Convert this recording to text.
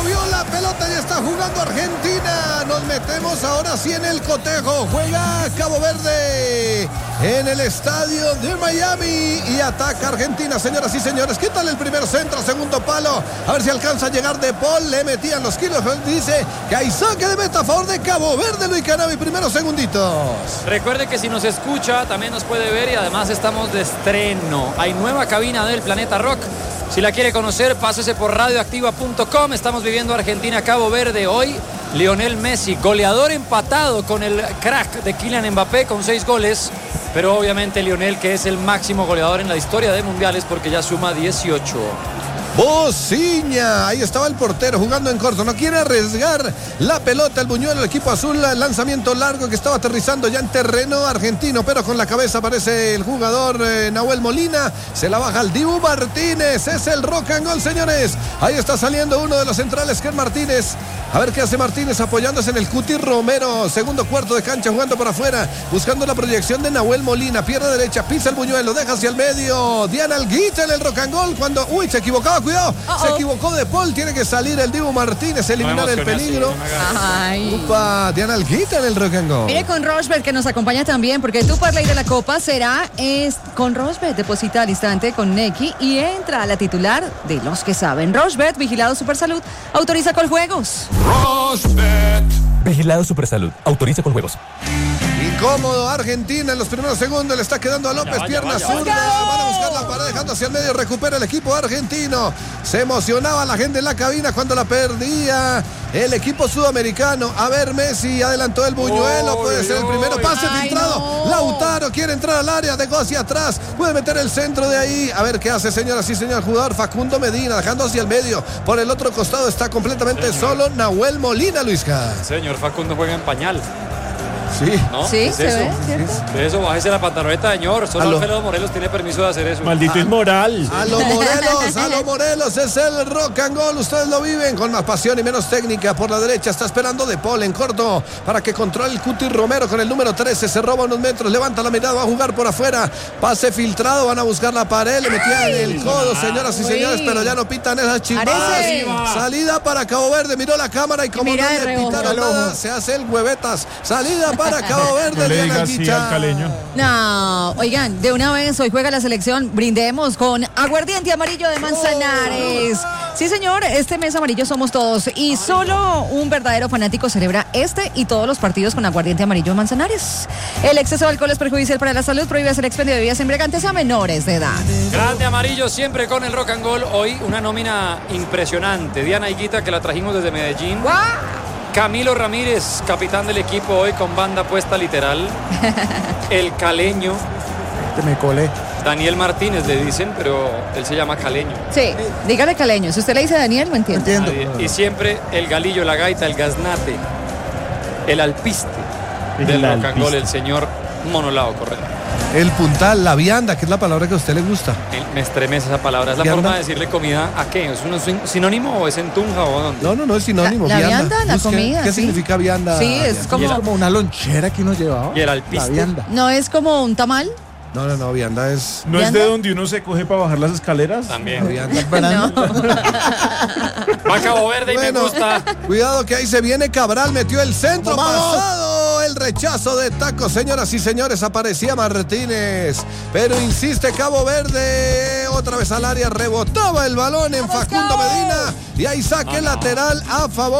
movió la pelota y está jugando Argentina. Nos metemos ahora sí en el cotejo. Juega Cabo Verde en el estadio de Miami y ataca Argentina, señoras y señores. Quítale el primer centro, segundo palo. A ver si alcanza a llegar De Paul. Le metían los kilos. Dice que hay saque de meta a favor de Cabo Verde, Luis Canavi, primeros segunditos. Recuerde que si nos escucha también nos puede ver y además estamos de estreno. Hay nueva cabina del Planeta Rock. Si la quiere conocer, pásese por radioactiva.com. Estamos viviendo Argentina-Cabo Verde hoy. Lionel Messi, goleador empatado con el crack de Kylian Mbappé con 6 goles. Pero obviamente Lionel, que es el máximo goleador en la historia de mundiales porque ya suma 18. Bociña, ahí estaba el portero jugando en corto, no quiere arriesgar la pelota el buñuelo, el equipo azul, el lanzamiento largo que estaba aterrizando ya en terreno argentino, pero con la cabeza aparece el jugador Nahuel Molina, se la baja al Dibu Martínez, es el rock and roll, señores, ahí está saliendo uno de los centrales, que es Martínez. A ver qué hace Martínez apoyándose en el Cuti Romero. Segundo cuarto de cancha jugando por afuera. Buscando la proyección de Nahuel Molina. Pierna derecha, pisa el buñuelo, deja hacia el medio. Diana Alguita en el rock and roll cuando... Uy, se equivocaba, cuidado. Se equivocó De Paul. Tiene que salir el Dibu Martínez, eliminar el peligro. Upa, Diana Alguita en el rock and roll. Mire con Rochbet que nos acompaña también porque tu parlay de la Copa será con Rochbet. Deposita al instante con Neki y entra a la titular de los que saben. Rochbet, vigilado Supersalud, autoriza con juegos. Rochbet. Vigilado Supersalud. Autoriza con juegos. Incómodo Argentina en los primeros segundos. Le está quedando a López, pierna zurda. Van a buscar la pared dejando hacia el medio. Recupera el equipo argentino. Se emocionaba la gente en la cabina cuando la perdía el equipo sudamericano. A ver, Messi adelantó el buñuelo. Puede ser el primero. Pase filtrado. No. Lautaro quiere entrar al área. Dejó hacia atrás. Puede meter el centro de ahí. A ver qué hace, señoras y señor. Jugador Facundo Medina dejando hacia el medio. Por el otro costado está completamente solo Nahuel Molina, Luisca. Señor, Facundo juega en pañal. Sí, ¿no? Sí, ¿Es se eso? ve, ¿cierto? De eso, bájese la pantaloneta, señor. Solo Alfredo Morelos tiene permiso de hacer eso. Maldito inmoral. A los Morelos es el rock and roll. Ustedes lo viven con más pasión y menos técnica. Por la derecha está esperando De Paul en corto para que controle el Cuti Romero con el número 13. Se roba unos metros, levanta la mirada, va a jugar por afuera. Pase filtrado, van a buscar la pared. Le metían el codo, señoras y señores, pero ya no pitan esas chimbadas. Salida para Cabo Verde, miró la cámara y como no le pitaron nada, se hace el huevetas. Salida para Cabo Verde. No le digas sí al caleño. No, oigan, de una vez hoy juega la selección. Brindemos con aguardiente amarillo de Manzanares. Sí, señor, este mes amarillo somos todos y solo un verdadero fanático celebra este y todos los partidos con aguardiente amarillo de Manzanares. El exceso de alcohol es perjudicial para la salud. Prohíbe el expendio de bebidas embriagantes a menores de edad. Grande amarillo siempre con el rock and roll. Hoy una nómina impresionante. Diana Higuita, que la trajimos desde Medellín. ¡Guau! Camilo Ramírez, capitán del equipo hoy con banda puesta literal. El caleño. Me colé. Daniel Martínez le dicen, pero él se llama Caleño. Sí, dígale Caleño. Si usted le dice Daniel, me entiende. Y siempre el galillo, la gaita, el gaznate, el alpiste del rock and roll, el señor Monolao Correa. El puntal, la vianda, que es la palabra que a usted le gusta. Me estremece esa palabra. ¿Es la ¿Vianda? forma de decirle comida a qué? ¿Es un sinónimo o es en Tunja o dónde? No, es sinónimo. La vianda, la comida. ¿Qué sí. significa vianda? Sí, es Vianda. como una lonchera que uno llevaba. Y el alpiste. La vianda. ¿No es como un tamal? No, vianda es... ¿No ¿Vianda? es de donde uno se coge para bajar las escaleras? También. Vianda. Va a Cabo Verde y me gusta. Cuidado que ahí se viene Cabral, metió el centro, pasado el rechazo de taco, señoras y señores, aparecía Martínez, pero insiste Cabo Verde, otra vez al área, rebotaba el balón en Facundo Medina y ahí saque lateral a favor